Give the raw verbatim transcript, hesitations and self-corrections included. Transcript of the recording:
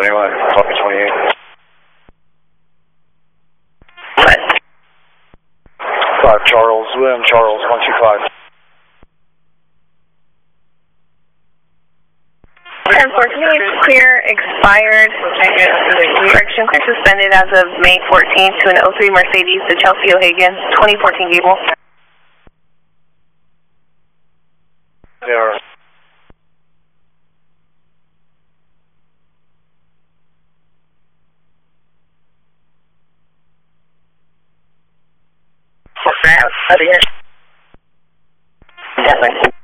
twenty-one, copy twenty-eight. What? five Charles, William Charles, one two five. Unfortunately, clear expired. Correction, clear suspended as of May fourteenth to an oh three Mercedes to Chelsea O'Hagan, twenty fourteen Gable. There. For fast, yes. Definitely.